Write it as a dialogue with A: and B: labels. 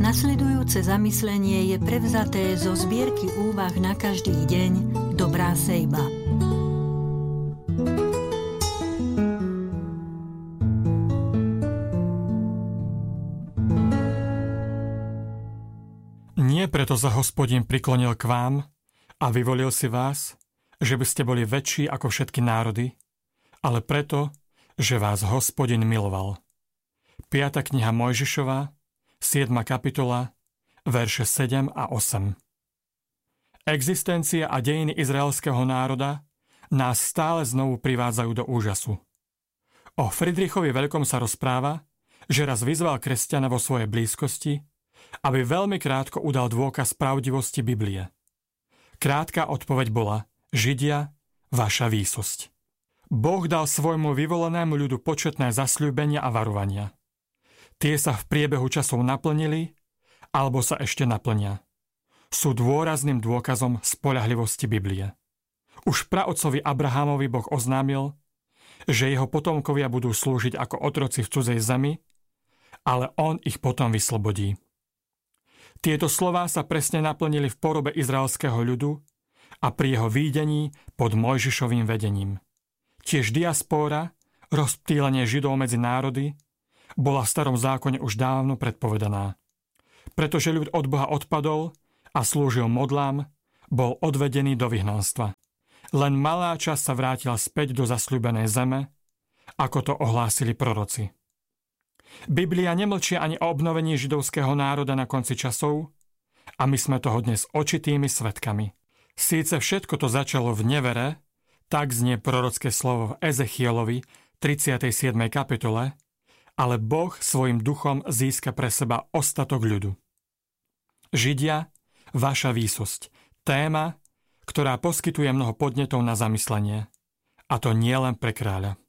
A: Nasledujúce zamyslenie je prevzaté zo zbierky úvah na každý deň Dobrá sejba.
B: Nie preto sa Hospodin priklonil k vám a vyvolil si vás, že by ste boli väčší ako všetky národy, ale preto, že vás Hospodin miloval. 5. kniha Mojžišova, 7. kapitola, verše 7 a 8. Existencia a dejiny izraelského národa nás stále znovu privádzajú do úžasu. O Fridrichovi Veľkom sa rozpráva, že raz vyzval kresťana vo svojej blízkosti, aby veľmi krátko udal dôkaz pravdivosti Biblie. Krátka odpoveď bola: Židia, vaša výsosť. Boh dal svojmu vyvolenému ľudu početné zasľúbenia a varovania. Tie sa v priebehu časov naplnili, alebo sa ešte naplnia. Sú dôrazným dôkazom spoľahlivosti Biblie. Už praotcovi Abrahamovi Boh oznámil, že jeho potomkovia budú slúžiť ako otroci v cudzej zemi, ale on ich potom vyslobodí. Tieto slová sa presne naplnili v porobe izraelského ľudu a pri jeho výdení pod Mojžišovým vedením. Tiež diaspóra, rozptýlenie Židov medzi národy, bola v starom zákone už dávno predpovedaná. Pretože ľud od Boha odpadol a slúžil modlám, bol odvedený do vyhnanstva. Len malá časť sa vrátila späť do zasľúbenej zeme, ako to ohlásili proroci. Biblia nemlčí ani o obnovení židovského národa na konci časov a my sme toho dnes očitými svedkami. Síce všetko to začalo v nevere, tak znie prorocké slovo v Ezechielovi 37. kapitole, ale Boh svojim duchom získa pre seba ostatok ľudu. Židia, vaša výsosť. Téma, ktorá poskytuje mnoho podnetov na zamyslenie. A to nie len pre kráľa.